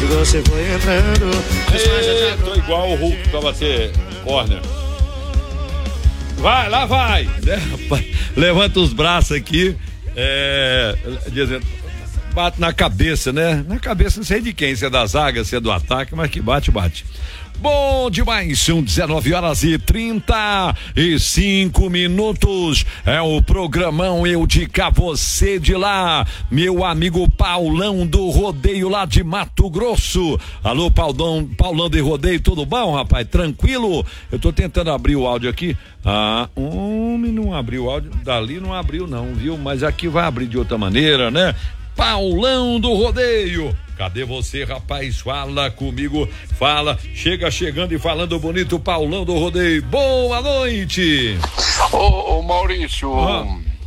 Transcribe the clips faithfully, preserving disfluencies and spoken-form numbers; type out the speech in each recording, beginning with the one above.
você foi entrando. Ei, tô igual o Hulk pra bater corner. Vai, lá vai. Levanta os braços aqui, é, dizendo, bate na cabeça, né? Na cabeça, não sei de quem, se é da zaga, se é do ataque, mas que bate, bate. Bom demais, são dezenove horas e trinta e cinco minutos. É o programão Eu de Cá, Você de Lá. Meu amigo Paulão do Rodeio lá de Mato Grosso. Alô, Paulão, Paulão de Rodeio, tudo bom, rapaz? Tranquilo? Eu tô tentando abrir o áudio aqui. Ah, homem, não abriu o áudio. Dali não abriu, não, viu? Mas aqui vai abrir de outra maneira, né? Paulão do Rodeio. Cadê você, rapaz? Fala comigo, fala, chega chegando e falando bonito, Paulão do Rodeio. Boa noite. Ô, ô Maurício, ah.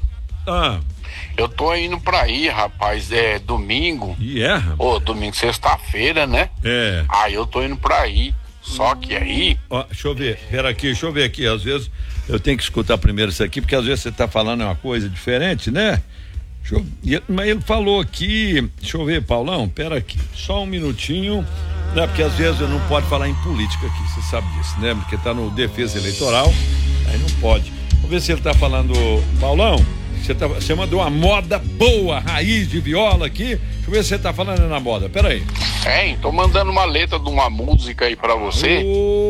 Ah. eu tô indo pra aí, rapaz, é domingo. E é? Ô, domingo, sexta-feira, né? É. Aí eu tô indo pra aí, só que aí... Ó, deixa eu ver, pera aqui, deixa eu ver aqui, às vezes eu tenho que escutar primeiro isso aqui, porque às vezes você tá falando uma coisa diferente, né? Eu, mas ele falou aqui, deixa eu ver, Paulão, pera aqui, só um minutinho, né? Porque às vezes eu não pode falar em política aqui, você sabe disso, né? Porque tá no defesa eleitoral, aí não pode. Vamos ver se ele tá falando, Paulão, você, tá, você mandou uma moda boa, raiz de viola aqui, deixa eu ver se você tá falando na moda, pera aí. É, tô mandando uma letra de uma música aí pra você.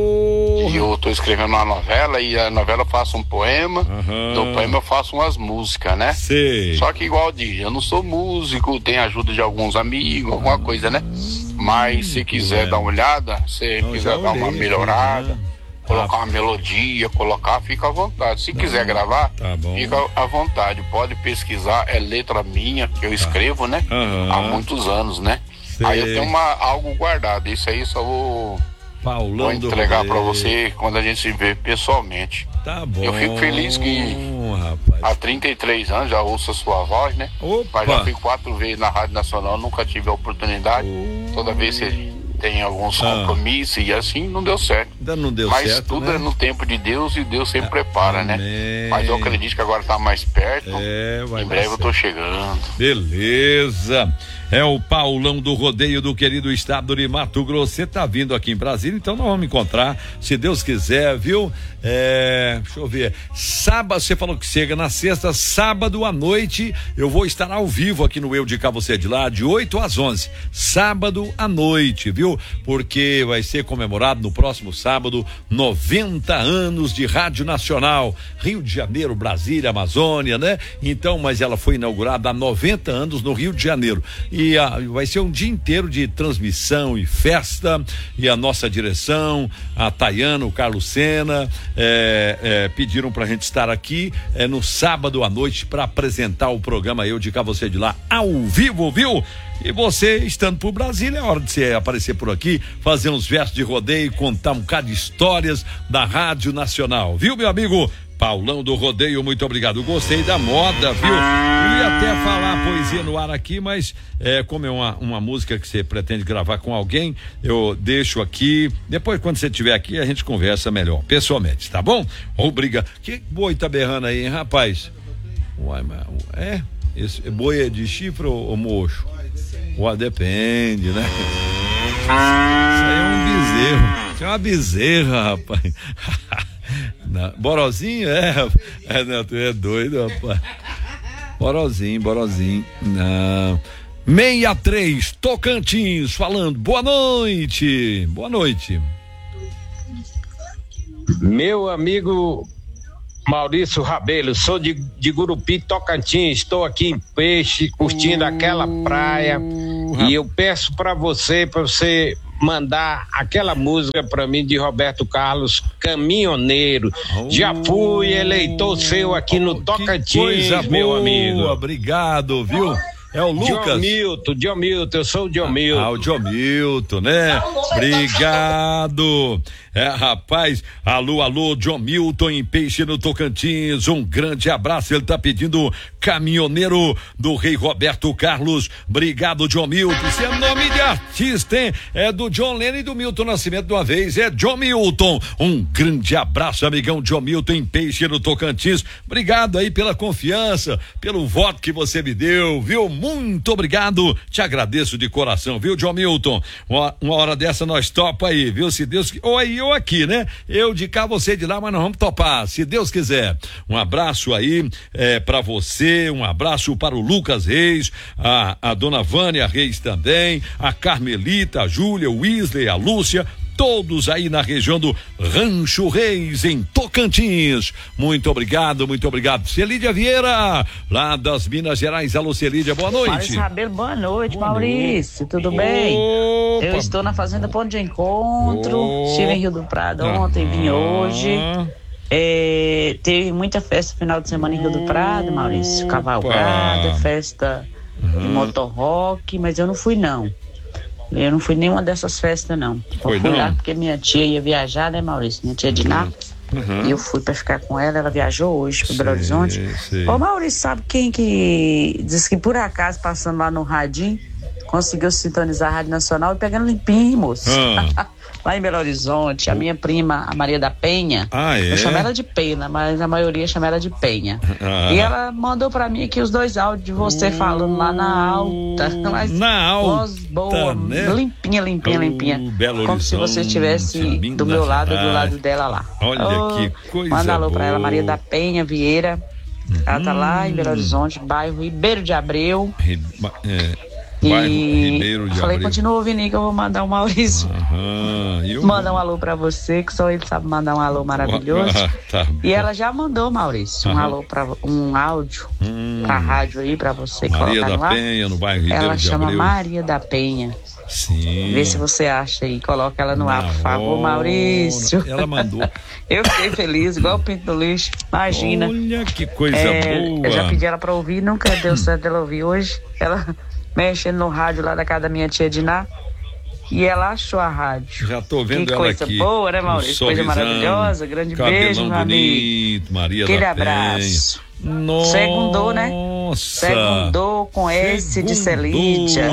Oh. E eu tô escrevendo uma novela, e a novela eu faço um poema, uhum. do poema eu faço umas músicas, né? Sei. Só que igual eu disse, eu não sou músico, tenho ajuda de alguns amigos, alguma coisa, né? Mas se quiser é. dar uma olhada, se não, quiser dar uma melhorada, né? Colocar uma melodia, colocar, fica à vontade. Se não, quiser gravar, tá bom. Fica à vontade. Pode pesquisar, é letra minha, que eu escrevo, né? Uhum. Há muitos anos, né? Sei. Aí eu tenho uma, algo guardado, isso aí só vou, Paulão vou entregar para você quando a gente se vê pessoalmente. Tá bom. Eu fico feliz que rapaz. há trinta e três anos já ouço a sua voz, né? Opa. Mas já fui quatro vezes na Rádio Nacional, nunca tive a oportunidade. Oh. Toda vez você tem alguns ah. compromissos e assim não deu certo. Ainda não deu Mas certo, tudo né? é no tempo de Deus e Deus sempre é. prepara, Amém. né? Mas eu acredito que agora tá mais perto. É, vai em breve eu tô chegando. Beleza. É o Paulão do Rodeio do querido estado de Mato Grosso. Você tá vindo aqui em Brasília, então nós vamos encontrar, se Deus quiser, viu? É, deixa eu ver. Sábado, você falou que chega na sexta, sábado à noite, eu vou estar ao vivo aqui no Eu de Cá, Você de Lá, de oito às onze. Sábado à noite, viu? Porque vai ser comemorado no próximo sábado, noventa anos de Rádio Nacional. Rio de Janeiro, Brasília, Amazônia, né? Então, mas ela foi inaugurada há noventa anos no Rio de Janeiro. E E a, vai ser um dia inteiro de transmissão e festa, e a nossa direção, a Tayana, o Carlos Sena, é, é, pediram pra gente estar aqui é, no sábado à noite para apresentar o programa Eu de Cá, Você de Lá, ao vivo, viu? E você, estando por Brasília, é hora de você aparecer por aqui, fazer uns versos de rodeio, contar um bocado de histórias da Rádio Nacional, viu, meu amigo? Paulão do Rodeio, muito obrigado. Gostei da moda, viu? Eu ia até falar a poesia no ar aqui, mas é, como é uma, uma música que você pretende gravar com alguém, eu deixo aqui. Depois, quando você estiver aqui, a gente conversa melhor, pessoalmente, tá bom? Obrigado. Que boi tá berrando aí, hein, rapaz? Uai, mas, é? Esse boi é de chifre ou, ou mocho? Uai, depende, né? Isso aí é um bezerro. Isso é uma bezerra, rapaz. Não, Borozinho, é, é, não, tu é doido, rapaz. Borozinho, Borozinho, não. sessenta e três, Tocantins, falando, boa noite, boa noite. Meu amigo Maurício Rabelo, sou de, de Gurupi, Tocantins, estou aqui em Peixe, curtindo uh, aquela praia, uh, e eu peço para você, para você mandar aquela música para mim de Roberto Carlos, Caminhoneiro. Oh, já fui eleitor seu aqui oh, no Tocantins, coisa meu boa, amigo. Obrigado, viu? É o Lucas. John Milton, John Milton, eu sou o John Milton. Ah, o John Milton, né? Obrigado. É, rapaz, alô, alô, John Milton em Peixe no Tocantins, um grande abraço, ele tá pedindo Caminhoneiro do Rei Roberto Carlos. Obrigado, John Milton. Isso é nome de artista, hein? É do John Lennon e do Milton Nascimento de uma vez, é John Milton. Um grande abraço, amigão John Milton em Peixe no Tocantins. Obrigado aí pela confiança, pelo voto que você me deu, viu? muito obrigado, te agradeço de coração, viu, John Milton? Uma, uma hora dessa nós topa aí, viu? Se Deus, ou aí eu aqui, né? Eu de cá, você de lá, mas nós vamos topar, se Deus quiser. Um abraço aí é, para você, um abraço para o Lucas Reis, a, a dona Vânia Reis também, a Carmelita, a Júlia, o Wesley, a Lúcia, todos aí na região do Rancho Reis, em Tocantins. Muito obrigado, muito obrigado. Celídia Vieira, lá das Minas Gerais. Alô, Celídia, boa noite. Maurício Rabelo, boa noite, boa Maurício, noite. tudo Opa. bem? Eu estou na Fazenda Ponto de Encontro, Opa. estive em Rio do Prado ontem, vim hoje. É, teve muita festa no final de semana em Rio do Prado, Maurício, cavalgada, festa uhum. de motorrock, mas eu não fui não. Eu não fui nenhuma dessas festas, não. Foi eu fui não? lá porque minha tia ia viajar, né, Maurício? Minha tia de Nápoles. Uhum. E eu fui pra ficar com ela, ela viajou hoje pro Belo Horizonte. Sim. Ô, Maurício, sabe quem que diz que por acaso, passando lá no radinho, conseguiu sintonizar a Rádio Nacional e pegando limpinho, moço? Ah. Lá em Belo Horizonte, a minha prima, a Maria da Penha, ah, é? eu chamo ela de Pena, mas a maioria chama ela de Penha. Ah. E ela mandou pra mim aqui os dois áudios de você uh, falando lá na alta. Mas na alta, voz boa, né? limpinha, limpinha, uh, limpinha. Belo como se você estivesse do meu lado, do lado dela lá. Olha oh, que coisa manda alô boa. pra ela, Maria da Penha Vieira. Uhum. Ela tá lá em Belo Horizonte, bairro Ribeiro de Abreu. Riba, é. E Ribeiro de falei, Abreu. Continua ouvindo aí que eu vou mandar o Maurício. Aham, eu... Manda um alô pra você, que só ele sabe mandar um alô maravilhoso. Ah, tá e ela já mandou, Maurício, um Aham. alô pra um áudio hum. pra rádio aí pra você Maria colocar da no ar. Penha, no bairro Ribeiro ela de chama Abreu. Maria da Penha. Sim. Vê se você acha aí, coloca ela no Na ar, por favor, hora. Maurício. Ela mandou. Eu fiquei feliz, igual o pinto do lixo, imagina. Olha que coisa é, boa. Eu já pedi ela pra ouvir, nunca deu certo dela ouvir hoje. Ela mexendo no rádio lá da casa da minha tia Diná. E ela achou a rádio. Já tô vendo que ela coisa aqui. boa, né, Maurício? Um coisa maravilhosa. Grande beijo, meu bonito, amigo. Maria Aquele da abraço. Penha. Nossa. Segundou, né? Segundou com Segundou. Esse de Celídia.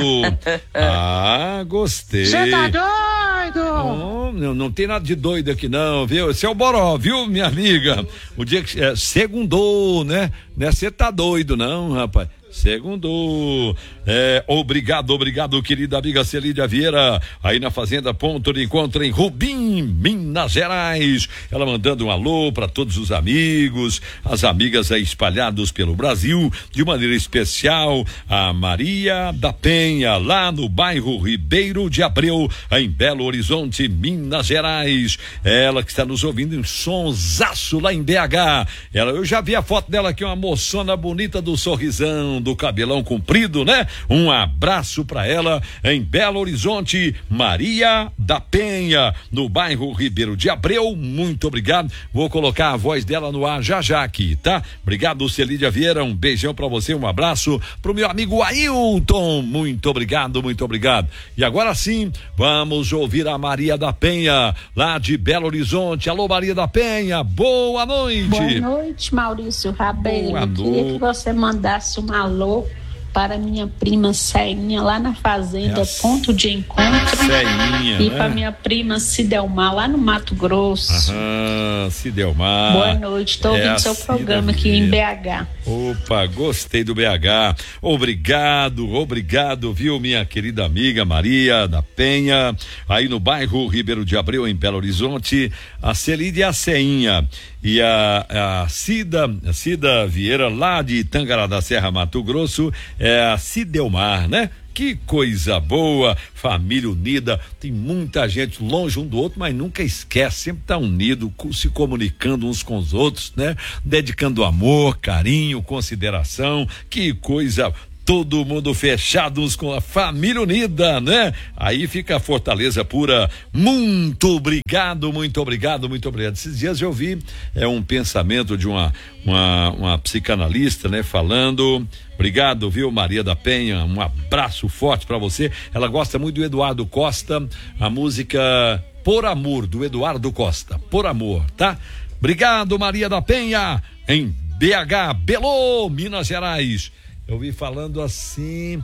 Ah, gostei. Você tá doido? Não, não, não tem nada de doido aqui não, viu? Esse é o Boró, viu, minha amiga? O dia que é, segundou, né? Você tá doido não, rapaz? Segundo, é, obrigado, obrigado, querida amiga Celídia Vieira, aí na Fazenda Ponto de Encontro em Rubim, Minas Gerais. Ela mandando um alô para todos os amigos, as amigas aí espalhados pelo Brasil, de maneira especial a Maria da Penha, lá no bairro Ribeiro de Abreu, em Belo Horizonte, Minas Gerais. Ela que está nos ouvindo em sonsaço lá em B H. Ela, eu já vi a foto dela aqui, uma moçona bonita do sorrisão, do cabelão comprido, né? Um abraço para ela em Belo Horizonte, Maria da Penha, no bairro Ribeiro de Abreu. Muito obrigado. Vou colocar a voz dela no ar já já aqui, tá? Obrigado, Celídia Vieira. Um beijão para você, um abraço pro meu amigo Ailton. Muito obrigado, muito obrigado. E agora sim, vamos ouvir a Maria da Penha, lá de Belo Horizonte. Alô, Maria da Penha, boa noite. Boa noite, Maurício Rabelo. Boa noite. Queria que você mandasse uma alô para minha prima Ceinha lá na Fazenda é Ponto de Encontro. Ceinha, e né? para minha prima Cidelmar lá no Mato Grosso. Aham, Cidelmar. Boa noite, estou ouvindo é seu programa aqui em B H. Opa, gostei do B H. Obrigado, obrigado, viu, minha querida amiga Maria da Penha, aí no bairro Ribeiro de Abreu, em Belo Horizonte. A Celídia e a Ceinha. E a, a Cida, a Cida Vieira, lá de Tangará da Serra, Mato Grosso, é a Cidelmar, né? Que coisa boa, família unida, tem muita gente longe um do outro, mas nunca esquece, sempre tá unido, se comunicando uns com os outros, né? Dedicando amor, carinho, consideração, que coisa. Todo mundo fechado, uns com a família unida, né? Aí fica a Fortaleza Pura. Muito obrigado, muito obrigado, muito obrigado. Esses dias eu vi é, um pensamento de uma, uma, uma psicanalista, né? Falando, obrigado, viu, Maria da Penha, um abraço forte pra você. Ela gosta muito do Eduardo Costa, a música Por Amor, do Eduardo Costa, Por Amor, tá? Obrigado, Maria da Penha, em B H, Belo, Minas Gerais. Eu vi falando assim,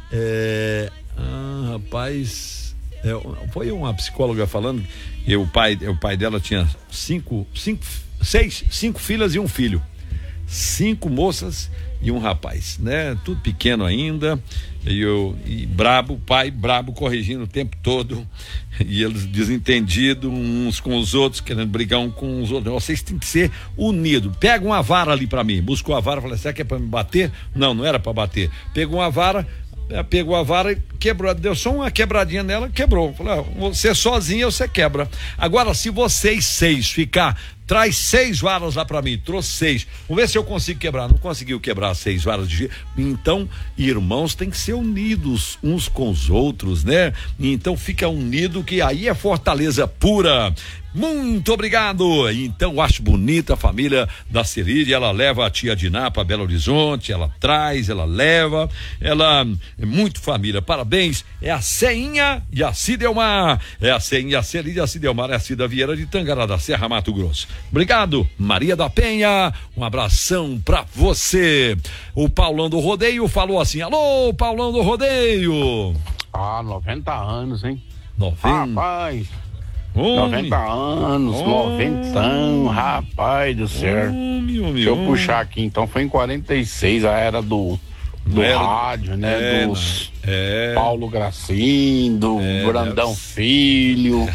é, ah, rapaz, é, foi uma psicóloga falando que o pai, o pai dela tinha cinco, cinco, seis, cinco filhas e um filho. cinco moças e um rapaz, né? Tudo pequeno ainda, e eu, e brabo, pai brabo, corrigindo o tempo todo, e eles desentendidos uns com os outros, querendo brigar um com os outros. Vocês têm que ser unidos. Pega uma vara ali pra mim, buscou a vara, falei, será que é pra me bater? Não, não era pra bater. Pegou uma vara, pegou a vara e quebrou, deu só uma quebradinha nela, quebrou. Falei, ah, você sozinha você quebra. Agora, se vocês seis ficar, traz seis varas lá pra mim, trouxe seis, vamos ver se eu consigo quebrar. Não conseguiu quebrar seis varas de... Então, irmãos têm que ser unidos uns com os outros, né? Então fica unido, que aí é fortaleza pura. Muito obrigado. Então, acho bonita a família da Cirília. Ela leva a tia Diná para Belo Horizonte, ela traz, ela leva, ela é muito família. Parabéns. É a Ceinha e a Cidelmar. É a Ceinha, a Cirília, a Cidelmar, é a Cida Vieira de Tangará da Serra, Mato Grosso. Obrigado, Maria da Penha. Um abração pra você. O Paulão do Rodeio falou assim: alô, Paulão do Rodeio. Ah, noventa anos, hein? noventa. Rapaz. noventa anos, noventão, rapaz do céu. Homem, homem, Deixa eu homem. puxar aqui, então foi em quarenta e seis, a era do, do era, rádio, né? É, dos é. Paulo Gracindo, é, Brandão é. Filho.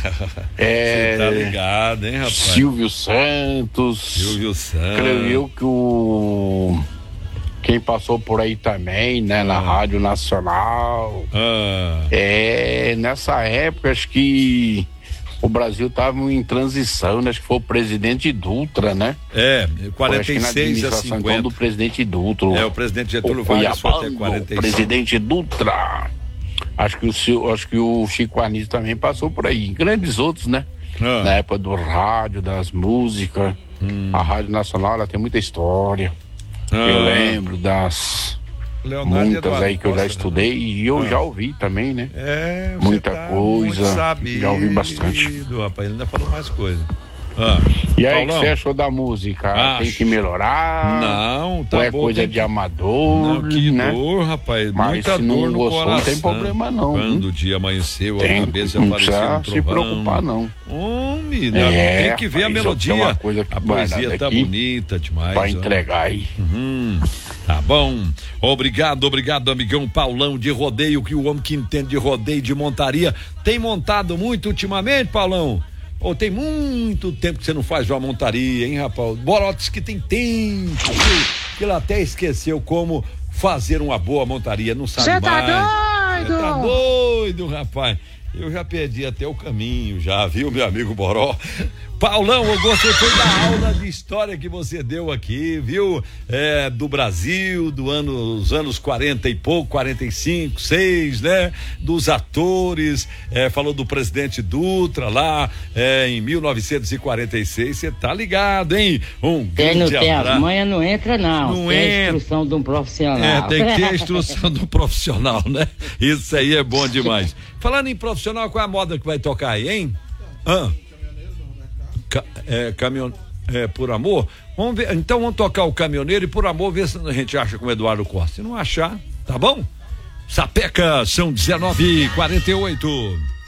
é, Você tá ligado, hein, rapaz? Silvio Santos. Silvio Santos. Creio que o... Quem passou por aí também, né? Ah. Na Rádio Nacional. Ah. É, nessa época, acho que o Brasil estava em transição, né? Acho que foi o presidente Dutra, né? É, quarenta e seis a cinquenta. Então, do presidente Dutra. É, o presidente Getúlio Vargas foi até quarenta e seis. O presidente Dutra. Acho que o, acho que o Chico Anísio também passou por aí. Grandes outros, né? Ah. Na época do rádio, das músicas. Hum. A Rádio Nacional, ela tem muita história. Ah. Eu lembro das... Leonardo muitas Eduardo aí que eu já estudei, né? E eu ah. já ouvi também, né? É, muita tá coisa, sabido, já ouvi bastante. Rapaz, ele ainda falou mais coisa. Ah. E aí, o que você achou da música? Acho. Tem que melhorar? Não, tá ou é bom, coisa de que... amador? Não, que né? dor, rapaz. Mas muita se dor não no gostou, coração. Não tem problema não. Quando hein? o dia amanheceu, tem, a cabeça não apareceu precisa um se preocupar não. Homem, é, tem que ver rapaz, a melodia. Uma coisa que a poesia tá aqui bonita demais. Pra entregar aí. Uhum. Tá bom. Obrigado, obrigado, amigão Paulão de Rodeio, que o homem que entende de rodeio, de montaria, tem montado muito ultimamente, Paulão? Ou oh, tem muito tempo que você não faz uma montaria, hein, rapaz? Borotes que tem tempo, que ele até esqueceu como fazer uma boa montaria, não sabe mais. Você tá doido? Você tá doido, rapaz. Eu já perdi até o caminho, já, viu, meu amigo Boró? Paulão, eu gostei foi da aula de história que você deu aqui, viu? É, do Brasil, do ano, dos anos quarenta e pouco, quarenta e cinco, seis, né? Dos atores, é, falou do presidente Dutra lá, é, em mil novecentos e quarenta e seis, você tá ligado, hein? Um grande abraço. Quem não tem as manhas não entra, não. Não tem entra. a instrução de um profissional. É, tem que ter a instrução de um profissional, né? Isso aí é bom demais. Falando em profissional, qual é a moda que vai tocar aí, hein? Ah. Ca, é, caminhão, é, por amor, vamos ver, então vamos tocar o Caminhoneiro e por amor ver se a gente acha com o Eduardo Costa. Se não achar, tá bom? Sapeca, são dezenove e quarenta e oito.